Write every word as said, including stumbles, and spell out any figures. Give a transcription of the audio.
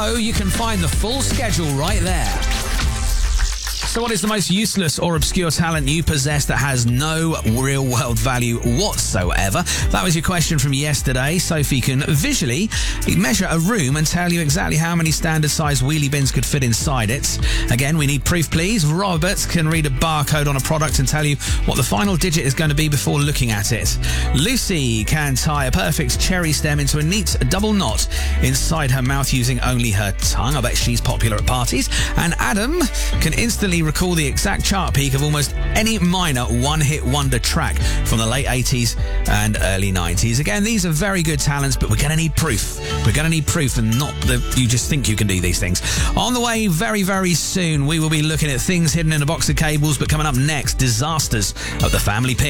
Oh, you can find the full schedule right there. So what is the most useless or obscure talent you possess that has no real-world value whatsoever? That was your question from yesterday. Sophie can visually measure a room and tell you exactly how many standard-sized wheelie bins could fit inside it. Again, we need proof, please. Robert can read a barcode on a product and tell you what the final digit is going to be before looking at it. Lucy can tie a perfect cherry stem into a neat double knot inside her mouth using only her tongue. I bet she's popular at parties. And Adam can instantly recall the exact chart peak of almost any minor one-hit wonder track from the late eighties and early nineties. Again, these are very good talents, but we're going to need proof. We're going to need proof and not that you just think you can do these things. On the way very, very soon, we will be looking at things hidden in a box of cables, but coming up next, disasters of the family pin.